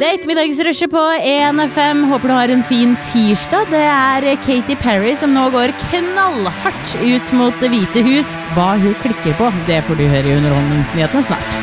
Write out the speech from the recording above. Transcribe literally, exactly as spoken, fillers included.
Det er ettermiddagsrushet på E N F M. Håper du har en fin tirsdag. Det er Katy Perry som nå går knallhardt ut mot Det hvite hus. Hva hun klikker på, det får du høre i underholdningsnyhetene snart.